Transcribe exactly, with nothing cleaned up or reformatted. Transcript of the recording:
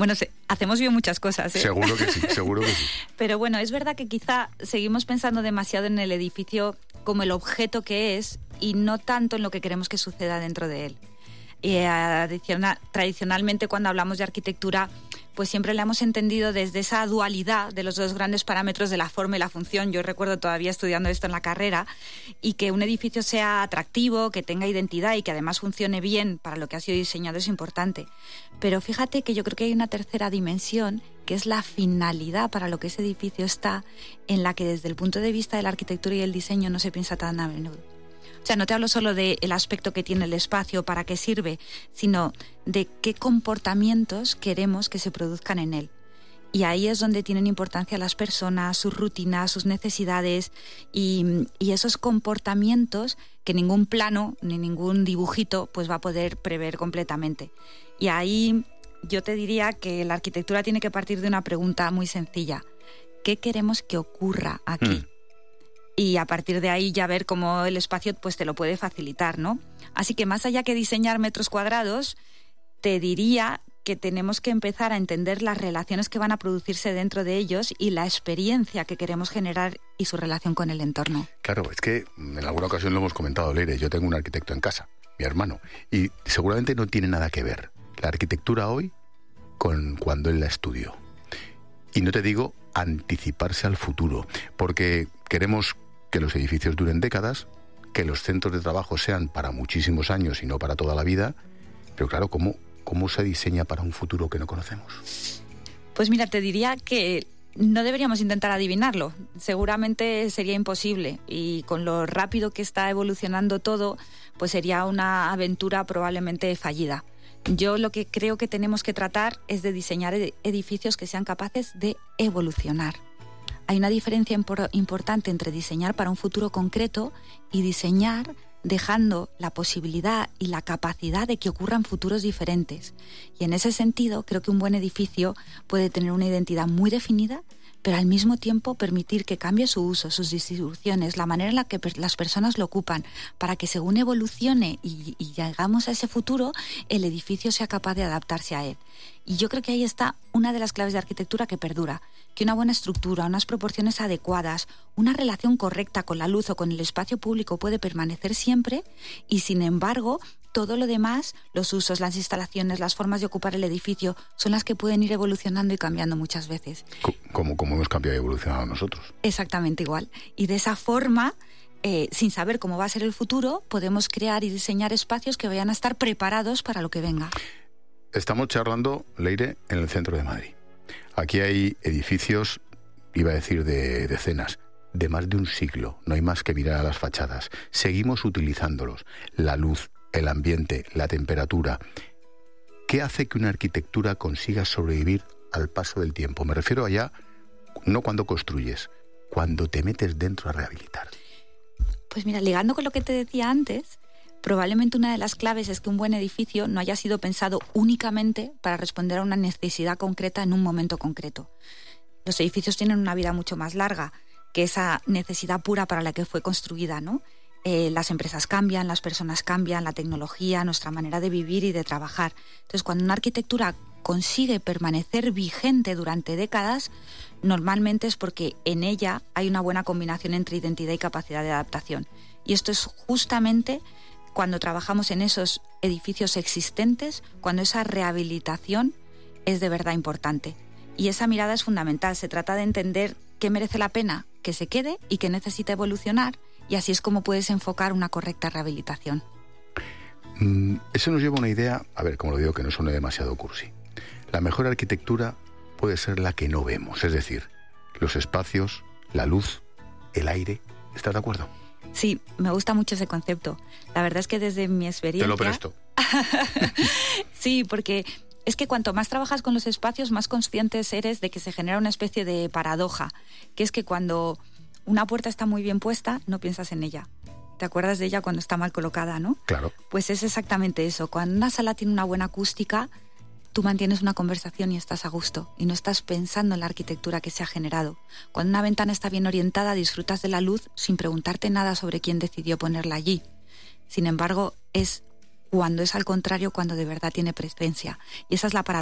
Bueno, se, hacemos bien muchas cosas, ¿eh? Seguro que sí, seguro que sí. Pero bueno, es verdad que quizá seguimos pensando demasiado en el edificio como el objeto que es y no tanto en lo que queremos que suceda dentro de él. Y adiciona, tradicionalmente cuando hablamos de arquitectura, pues siempre la hemos entendido desde esa dualidad de los dos grandes parámetros de la forma y la función. Yo recuerdo todavía estudiando esto en la carrera, y que un edificio sea atractivo, que tenga identidad y que además funcione bien para lo que ha sido diseñado es importante. Pero fíjate que yo creo que hay una tercera dimensión, que es la finalidad para lo que ese edificio está, en la que desde el punto de vista de la arquitectura y el diseño no se piensa tan a menudo. O sea, no te hablo solo del aspecto que tiene el espacio, para qué sirve, sino de qué comportamientos queremos que se produzcan en él. Y ahí es donde tienen importancia las personas, sus rutinas, sus necesidades y, y esos comportamientos que ningún plano ni ningún dibujito pues va a poder prever completamente. Y ahí yo te diría que la arquitectura tiene que partir de una pregunta muy sencilla. ¿Qué queremos que ocurra aquí? Mm. Y a partir de ahí ya ver cómo el espacio pues te lo puede facilitar, ¿no? Así que más allá que diseñar metros cuadrados, te diría que tenemos que empezar a entender las relaciones que van a producirse dentro de ellos y la experiencia que queremos generar y su relación con el entorno. Claro, es que en alguna ocasión lo hemos comentado, Leire, yo tengo un arquitecto en casa, mi hermano, y seguramente no tiene nada que ver la arquitectura hoy con cuando él la estudió. Y no te digo anticiparse al futuro, porque queremos que los edificios duren décadas, que los centros de trabajo sean para muchísimos años y no para toda la vida, pero claro, ¿cómo, cómo se diseña para un futuro que no conocemos? Pues mira, te diría que no deberíamos intentar adivinarlo, seguramente sería imposible, y con lo rápido que está evolucionando todo, pues sería una aventura probablemente fallida. Yo lo que creo que tenemos que tratar es de diseñar edificios que sean capaces de evolucionar. Hay una diferencia impor- importante entre diseñar para un futuro concreto y diseñar dejando la posibilidad y la capacidad de que ocurran futuros diferentes. Y en ese sentido, creo que un buen edificio puede tener una identidad muy definida, pero al mismo tiempo permitir que cambie su uso, sus distribuciones, la manera en la que per- las personas lo ocupan, para que según evolucione y, y llegamos a ese futuro, el edificio sea capaz de adaptarse a él. Y yo creo que ahí está una de las claves de arquitectura que perdura, que una buena estructura, unas proporciones adecuadas, una relación correcta con la luz o con el espacio público puede permanecer siempre, y sin embargo, todo lo demás, los usos, las instalaciones, las formas de ocupar el edificio, son las que pueden ir evolucionando y cambiando muchas veces. Como, como hemos cambiado y evolucionado nosotros. Exactamente igual. Y de esa forma, eh, sin saber cómo va a ser el futuro, podemos crear y diseñar espacios que vayan a estar preparados para lo que venga. Estamos charlando, Leire, en el centro de Madrid. Aquí hay edificios, iba a decir de decenas, de más de un siglo. No hay más que mirar a las fachadas. Seguimos utilizándolos. La luz, el ambiente, la temperatura. ¿Qué hace que una arquitectura consiga sobrevivir al paso del tiempo? Me refiero allá, no cuando construyes, cuando te metes dentro a rehabilitar. Pues mira, ligando con lo que te decía antes, probablemente una de las claves es que un buen edificio no haya sido pensado únicamente para responder a una necesidad concreta en un momento concreto. Los edificios tienen una vida mucho más larga que esa necesidad pura para la que fue construida, ¿no? Eh, las empresas cambian, las personas cambian, la tecnología, nuestra manera de vivir y de trabajar. Entonces, cuando una arquitectura consigue permanecer vigente durante décadas, normalmente es porque en ella hay una buena combinación entre identidad y capacidad de adaptación. Y esto es justamente cuando trabajamos en esos edificios existentes, cuando esa rehabilitación es de verdad importante. Y esa mirada es fundamental. Se trata de entender qué merece la pena que se quede y qué necesita evolucionar, y así es como puedes enfocar una correcta rehabilitación. Mm, eso nos lleva a una idea, a ver, como lo digo, que no suene demasiado cursi. La mejor arquitectura puede ser la que no vemos, es decir, los espacios, la luz, el aire. ¿Estás de acuerdo? Sí, me gusta mucho ese concepto. La verdad es que desde mi experiencia... Te lo presto. Sí, porque es que cuanto más trabajas con los espacios, más conscientes eres de que se genera una especie de paradoja, que es que cuando una puerta está muy bien puesta, no piensas en ella. ¿Te acuerdas de ella cuando está mal colocada, no? Claro. Pues es exactamente eso. Cuando una sala tiene una buena acústica, tú mantienes una conversación y estás a gusto, y no estás pensando en la arquitectura que se ha generado. Cuando una ventana está bien orientada, disfrutas de la luz sin preguntarte nada sobre quién decidió ponerla allí. Sin embargo, es cuando es al contrario, cuando de verdad tiene presencia. Y esa es la paradoja.